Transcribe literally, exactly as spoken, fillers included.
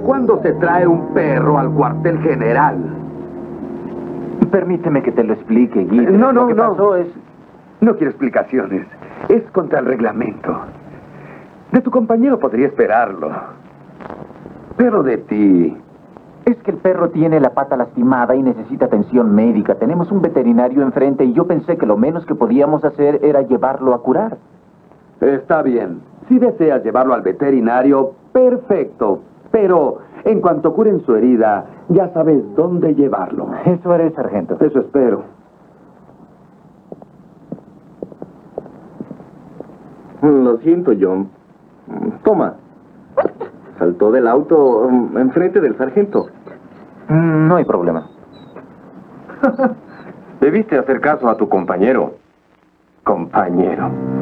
cuándo se trae un perro al cuartel general? Permíteme que te lo explique, Guy. No, no, Lo que no. pasó es... No quiero explicaciones. Es contra el reglamento. De tu compañero podría esperarlo. Pero de ti... Es que el perro tiene la pata lastimada y necesita atención médica. Tenemos un veterinario enfrente y yo pensé que lo menos que podíamos hacer era llevarlo a curar. Está bien. Si deseas llevarlo al veterinario, perfecto. Pero en cuanto curen su herida, ya sabes dónde llevarlo. Eso haré, sargento. Eso espero. Lo siento, John. Toma. Saltó del auto um, enfrente del sargento. No hay problema. Debiste hacer caso a tu compañero. Compañero.